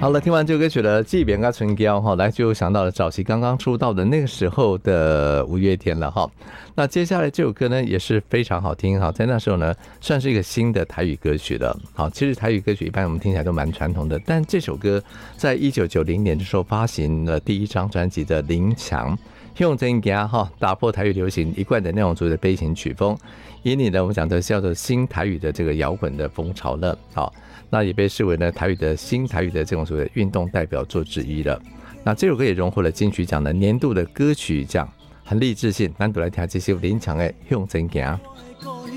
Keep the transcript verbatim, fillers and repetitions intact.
好了，听完这首歌曲了，祭别跟春娇哈，来就想到了早期刚刚出道的那个时候的五月天了哈。那接下来这首歌呢也是非常好听哈，在那时候呢算是一个新的台语歌曲了。好，其实台语歌曲一般我们听起来都蛮传统的，但这首歌在一九九零年的时候发行了第一张专辑的《林强》，用真家哈打破台语流行一贯的那种所谓的悲情曲风，引领了我们讲的叫做新台语的这个摇滚的风潮了。好。那也被视为呢台语的新台语的这种所谓的运动代表作之一了。那这首歌也荣获了金曲奖的年度的歌曲奖，很励志性。难得来听这首林强的《向前行》。